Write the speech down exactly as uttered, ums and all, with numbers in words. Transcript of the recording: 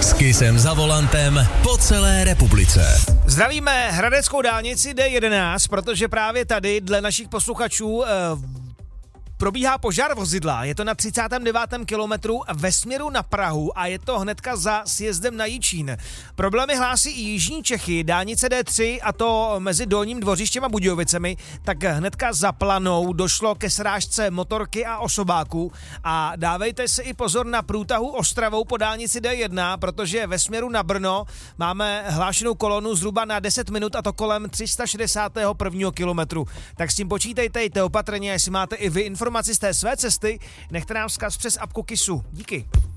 S Kissem za volantem po celé republice. Zdravíme hradeckou dálnici D jedenáct, protože právě tady dle našich posluchačů eh, probíhá požár vozidla. Je to na třicátém devátém kilometru ve směru na Prahu a je to hnedka za sjezdem na Jičín. Problémy hlásí i jižní Čechy, dálnice D tři, a to mezi Dolním Dvořištěm a Budějovicemi, tak hnedka za Planou došlo ke srážce motorky a osobáků. A dávejte si i pozor na průtahu Ostravou po dálnici D jedna, protože ve směru na Brno máme hlášenou kolonu zhruba na deset minut, a to kolem tři sta šedesátého prvního kilometru. Tak s tím počítejte, jste opatrně, jestli máte i vy informace z té své cesty, nechte nám vzkaz přes apku Kissu. Díky.